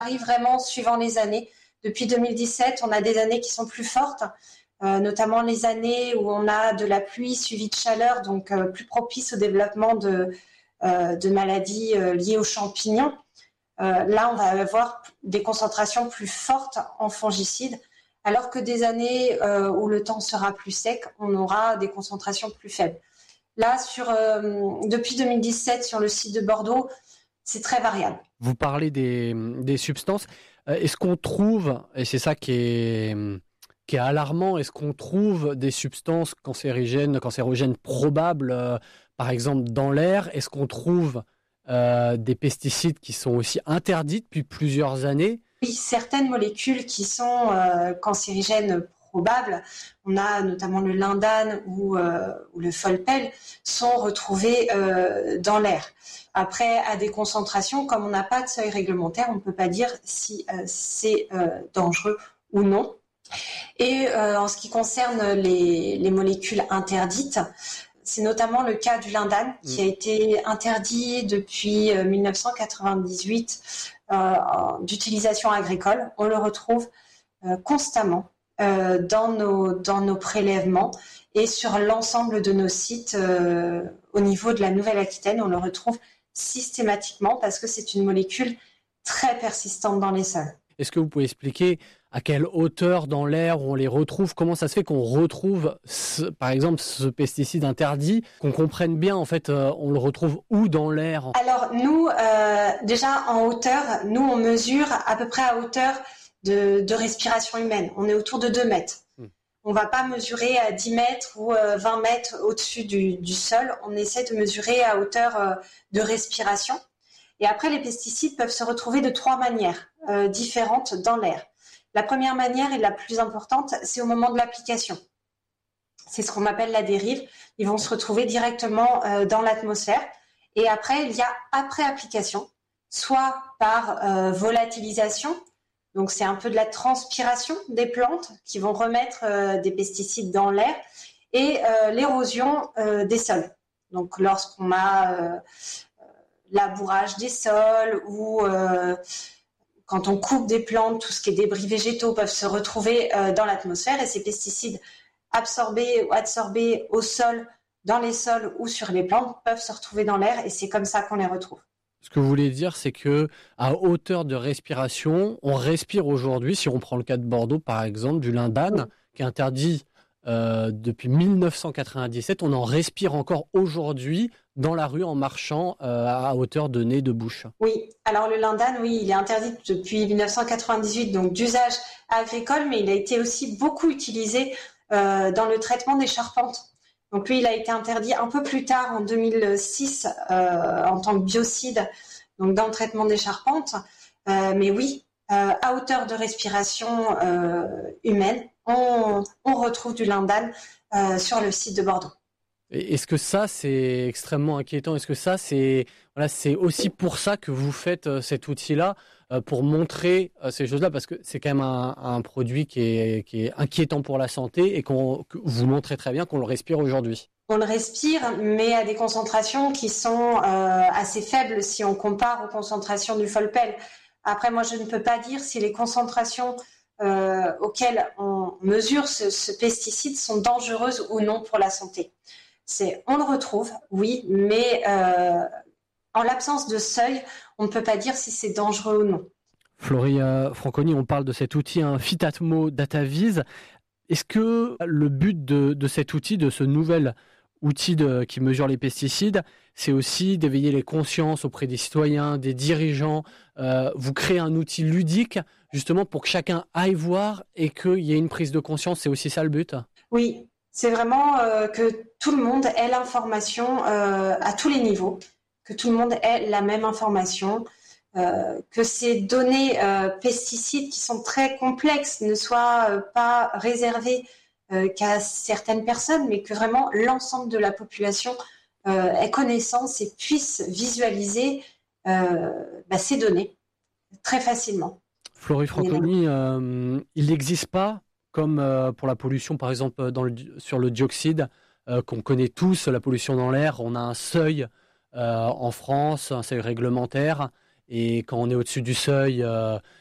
arrive vraiment suivant les années. Depuis 2017, on a des années qui sont plus fortes, notamment les années où on a de la pluie suivie de chaleur, donc plus propice au développement de maladies liées aux champignons. Là, on va avoir des concentrations plus fortes en fongicides, alors que des années où le temps sera plus sec, on aura des concentrations plus faibles. Là, depuis 2017, sur le site de Bordeaux, c'est très variable. Vous parlez des substances. Est-ce qu'on trouve, et c'est ça qui est alarmant, est-ce qu'on trouve des substances cancérogènes probables, par exemple dans l'air? Est-ce qu'on trouve des pesticides qui sont aussi interdits depuis plusieurs années? Oui, certaines molécules qui sont cancérigènes probables, on a notamment le lindane ou le folpel, sont retrouvées dans l'air. Après, à des concentrations, comme on n'a pas de seuil réglementaire, on ne peut pas dire si c'est dangereux ou non. Et en ce qui concerne les molécules interdites, c'est notamment le cas du lindane qui a été interdit depuis 1998 d'utilisation agricole. On le retrouve constamment dans nos prélèvements et sur l'ensemble de nos sites au niveau de la Nouvelle-Aquitaine, on le retrouve systématiquement parce que c'est une molécule très persistante dans les sols. Est-ce que vous pouvez expliquer à quelle hauteur dans l'air on les retrouve? Comment ça se fait qu'on retrouve, par exemple, ce pesticide interdit? Qu'on comprenne bien, en fait, on le retrouve où dans l'air? Alors, nous, déjà en hauteur, nous, on mesure à peu près à hauteur de respiration humaine. On est autour de 2 mètres. On ne va pas mesurer à 10 mètres ou 20 mètres au-dessus du sol. On essaie de mesurer à hauteur de respiration. Et après, les pesticides peuvent se retrouver de 3 manières différentes dans l'air. La première manière et la plus importante, c'est au moment de l'application. C'est ce qu'on appelle la dérive. Ils vont se retrouver directement dans l'atmosphère. Et après, il y a après application, soit par volatilisation, donc c'est un peu de la transpiration des plantes qui vont remettre des pesticides dans l'air, et l'érosion des sols. Donc lorsqu'on a labourage des sols ou quand on coupe des plantes, tout ce qui est débris végétaux peuvent se retrouver dans l'atmosphère, et ces pesticides absorbés ou adsorbés au sol, dans les sols ou sur les plantes, peuvent se retrouver dans l'air, et c'est comme ça qu'on les retrouve. Ce que vous voulez dire, c'est que à hauteur de respiration, on respire aujourd'hui, si on prend le cas de Bordeaux par exemple, du lindane, qui est interdit depuis 1997, on en respire encore aujourd'hui dans la rue en marchant à hauteur de nez, de bouche. Oui, alors le lindane, oui, il est interdit depuis 1998, donc d'usage agricole, mais il a été aussi beaucoup utilisé dans le traitement des charpentes. Donc lui, il a été interdit un peu plus tard, en 2006, en tant que biocide, donc dans le traitement des charpentes. Mais oui, à hauteur de respiration humaine, on retrouve du lindane sur le site de Bordeaux. Est-ce que ça, c'est extrêmement inquiétant? Est-ce que ça, c'est aussi pour ça que vous faites cet outil-là, pour montrer ces choses-là? Parce que c'est quand même un produit qui est inquiétant pour la santé et que vous montrez très bien qu'on le respire aujourd'hui. On le respire, mais à des concentrations qui sont assez faibles si on compare aux concentrations du folpel. Après, moi, je ne peux pas dire si les concentrations auxquelles on mesure ce pesticide sont dangereuses ou non pour la santé. On le retrouve, oui, mais en l'absence de seuil, on ne peut pas dire si c'est dangereux ou non. Florie Franconi, on parle de cet outil, Phytatmo DataVis. Est-ce que le but de cet outil, de ce nouvel outil qui mesure les pesticides, c'est aussi d'éveiller les consciences auprès des citoyens, des dirigeants? Vous créez un outil ludique justement pour que chacun aille voir et qu'il y ait une prise de conscience, c'est aussi ça le but? Oui, c'est vraiment que tout le monde ait l'information à tous les niveaux, que tout le monde ait la même information, que ces données pesticides qui sont très complexes ne soient pas réservées qu'à certaines personnes, mais que vraiment l'ensemble de la population ait connaissance et puisse visualiser ces données très facilement. Florie Franconi, il n'existe pas, comme pour la pollution par exemple sur le dioxyde, qu'on connaît tous, la pollution dans l'air, on a un seuil en France, un seuil réglementaire, et quand on est au-dessus du seuil,